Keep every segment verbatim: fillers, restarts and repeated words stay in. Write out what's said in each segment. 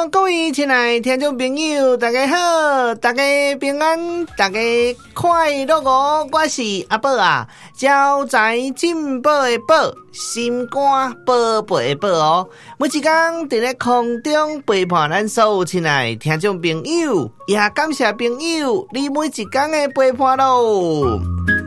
各位亲爱的听众朋友，大家好，大家平安，大家快乐哦！我是阿宝啊，招财进宝的宝，心肝宝贝的宝哦。每一天伫咧空中陪伴咱所有亲爱的听众朋友，也感谢朋友你每一天的陪伴咯。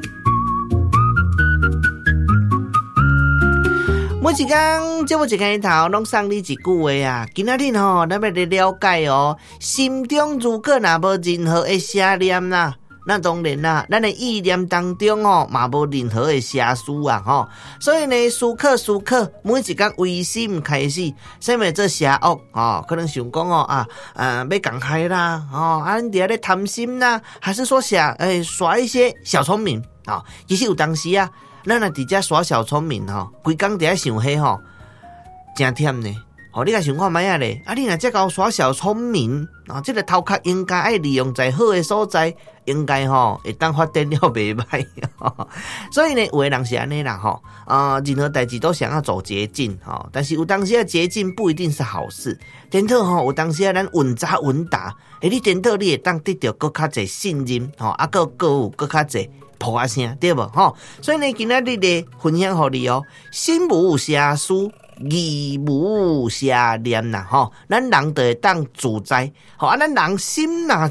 每一天，这么一开头，拢送你一句话啊！今仔日吼，咱要来了解哦。心中如果若无任何的邪念啦，那当然啦，咱的意念当中哦，嘛无任何的邪思啊吼。所以呢，思考思考，每一天为心开始，啥物做邪恶哦？可能想讲哦啊，呃，要讲害啦，哦，啊，你伫遐咧贪心啦，还是说想诶耍一些小聪明啊、哦？其实有当时啊。咱若伫遮耍小聪明吼，规工伫遐想迄吼，真忝呢。吼，你甲想看觅啊咧，啊，你若遮搞耍小聪明，啊，这个头壳应该爱利用在好诶所在，应该吼会当发展了袂歹。所以呢，有诶人是安尼啦吼，啊，任何代志都想要走捷径吼，但是有当时啊捷径不一定是好事。颠倒吼，有当时啊咱稳扎稳打，诶，你颠倒你会当得到更较侪信任吼，啊，个个有更较侪。破啊声对无吼，所以呢，今仔日咧分享互你哦，心无邪思，意无邪念啦吼，咱人就会当自在吼啊，咱人心若